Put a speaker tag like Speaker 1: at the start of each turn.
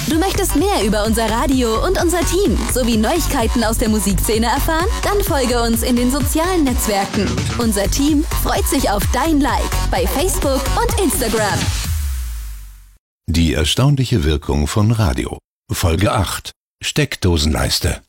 Speaker 1: Du möchtest mehr über unser Radio und unser Team sowie Neuigkeiten aus der Musikszene erfahren? Dann folge uns in den sozialen Netzwerken. Unser Team freut sich auf dein Like bei Facebook und Instagram.
Speaker 2: Die erstaunliche Wirkung von Radio. Folge 8. Steckdosenleiste.